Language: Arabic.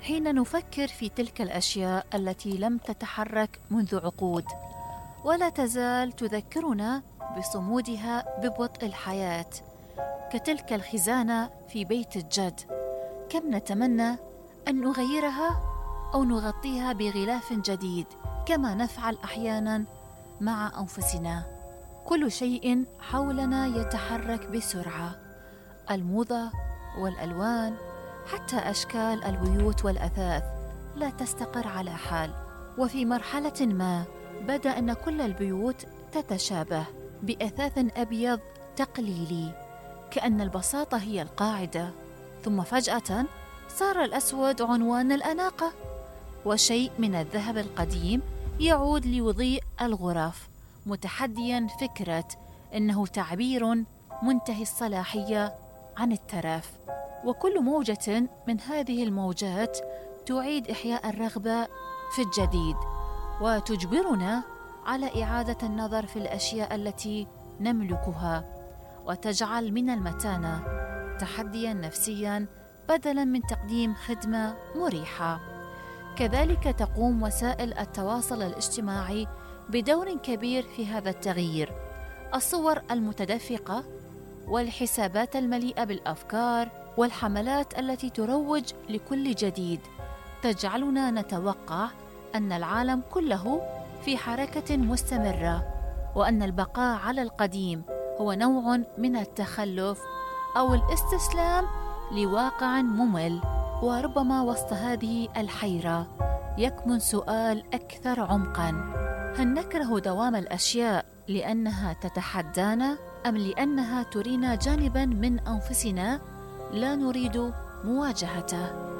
حين نفكر في تلك الأشياء التي لم تتحرك منذ عقود ولا تزال تذكرنا بصمودها ببطء الحياة، كتلك الخزانة في بيت الجد، كم نتمنى أن نغيرها أو نغطيها بغلاف جديد كما نفعل أحياناً مع أنفسنا. كل شيء حولنا يتحرك بسرعة، الموضة والألوان، حتى أشكال البيوت والأثاث لا تستقر على حال. وفي مرحلة ما بدأ أن كل البيوت تتشابه بأثاث أبيض تقليدي، كأن البساطة هي القاعدة، ثم فجأة صار الأسود عنوان الأناقة، وشيء من الذهب القديم يعود ليضيء الغرف، متحدياً فكرة إنه تعبير منتهي الصلاحية عن الترف. وكل موجة من هذه الموجات تعيد إحياء الرغبة في الجديد، وتجبرنا على إعادة النظر في الأشياء التي نملكها، وتجعل من المتانة تحدياً نفسياً بدلاً من تقديم خدمة مريحة. كذلك تقوم وسائل التواصل الاجتماعي بدور كبير في هذا التغيير. الصور المتدفقة والحسابات المليئة بالأفكار والحملات التي تروج لكل جديد تجعلنا نتوقع أن العالم كله في حركة مستمرة، وأن البقاء على القديم هو نوع من التخلف أو الاستسلام لواقع ممل. وربما وسط هذه الحيرة يكمن سؤال أكثر عمقاً: هل نكره دوام الأشياء لأنها تتحدانا، أم لأنها ترينا جانباً من أنفسنا لا نريد مواجهته؟